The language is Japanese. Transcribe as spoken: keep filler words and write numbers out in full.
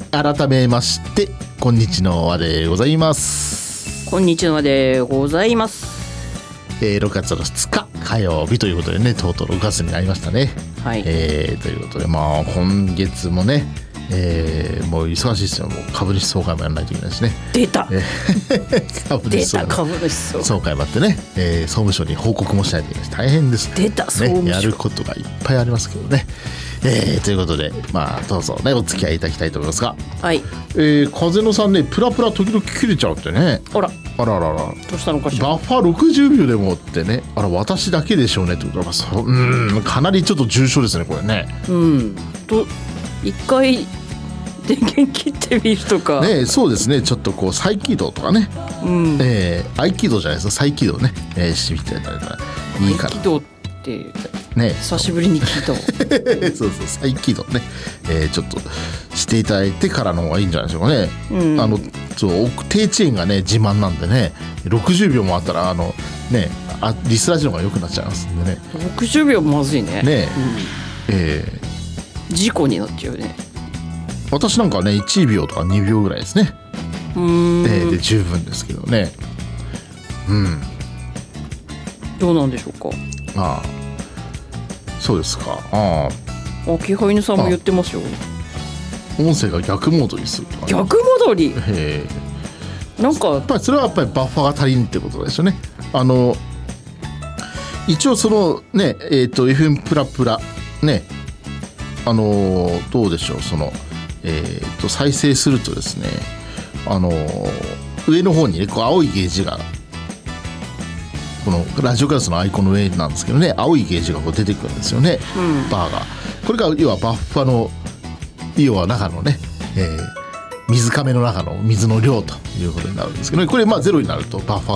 改めましてこんにちはでございます。 こんにちはでございます。 えー、ろくがつのふつか火曜日ということでね、とうとうろくがつになりましたね。 はい、 えー、ということでまあ今月もね、えー、もう忙しいですよ。もう株主総会もやらないといけないしね。 出た、 えー、株主総会出た株主総会総会もあってね、えー、総務省に報告もしないといけないし大変です。 出た総務省、 ね、やることがいっぱいありますけどね。えー、ということでまあどうぞねお付き合いいただきたいと思いますが、 はい、 えー、風野さんねプラプラ時々切れちゃうってね。 あらあらららどうしたのかしら。 バッファーろくじゅうびょうでもってね、あら私だけでしょうねってことは、そう、うんかなりちょっと重症ですねこれね。 うんと一回電源切ってみるとかね。そうですね、ちょっとこう再起動とかね、 うん、 えー、合気道じゃないですか、再起動ね、えー、してみていただいたらいいかな。 合気道ってね、 久しぶりに聞いたわそうそう再起動ね、えー、ちょっとしていただいてからの方がいいんじゃないでしょうかね。うん、あのそう低遅延がね自慢なんでね、ろくじゅうびょうもあったらあのねあリスラジの方が良くなっちゃいますんでね。 ろくじゅうびょうまずいね。 ね、 うん、 えー、事故になっちゃうね。 私なんかねいちびょうとかにびょうぐらいですね。 うーん、 えー、で十分ですけどね。うんどうなんでしょうか。 ああそうですか。ああ気配犬さんも言ってますよ。 音声が逆モードにするとか、ね、 逆戻りへなんかやっぱりそれはやっぱりバッファーが足りんってことですよね。あの一応そのねえっ、ー、と エフエム プラプラねあのどうでしょう、そのえー、と再生するとですね、あの上の方にねこう青いゲージがこのラジオクラスのアイコンの上なんですけどね、青いゲージがこう出てくるんですよね、うん、バーが。これが要はバッファの要は中のね、えー、水亀の中の水の量ということになるんですけど、ね、これまあゼロになるとバッファ